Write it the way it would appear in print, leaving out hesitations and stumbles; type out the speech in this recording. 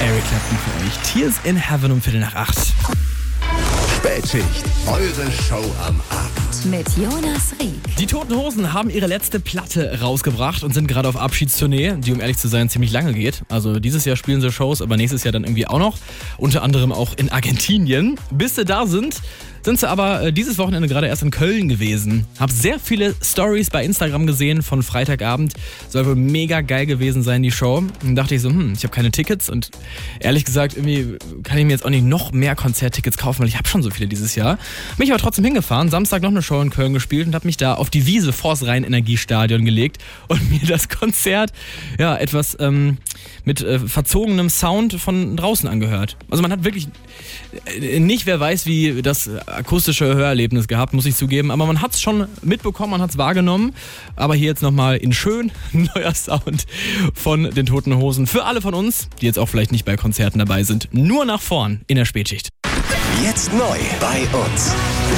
Eric Clapton für euch. Tears in Heaven um 7:45. Spätschicht, eure Show am Abend. Mit Jonas Rieck. Die Toten Hosen haben ihre letzte Platte rausgebracht und sind gerade auf Abschiedstournee, die, um ehrlich zu sein, ziemlich lange geht. Also dieses Jahr spielen sie Shows, aber nächstes Jahr dann irgendwie auch noch. Unter anderem auch in Argentinien. Bis sie da sind sie aber dieses Wochenende gerade erst in Köln gewesen. Hab sehr viele Stories bei Instagram gesehen von Freitagabend. Soll wohl mega geil gewesen sein, die Show. Und dann dachte ich so, ich habe keine Tickets und ehrlich gesagt, irgendwie kann ich mir jetzt auch nicht noch mehr Konzerttickets kaufen, weil ich habe schon so viele dieses Jahr. Bin ich aber trotzdem hingefahren, Samstag noch eine Show in Köln gespielt und habe mich da auf die Wiese vors Rhein-Energiestadion gelegt und mir das Konzert etwas mit verzogenem Sound von draußen angehört. Also man hat wirklich nicht, wer weiß, wie das akustische Hörerlebnis gehabt, muss ich zugeben, aber man hat es schon mitbekommen, man hat es wahrgenommen. Aber hier jetzt nochmal in schön neuer Sound von den Toten Hosen. Für alle von uns, die jetzt auch vielleicht nicht bei Konzerten dabei sind, nur nach vorn in der Spätschicht. Jetzt neu bei uns.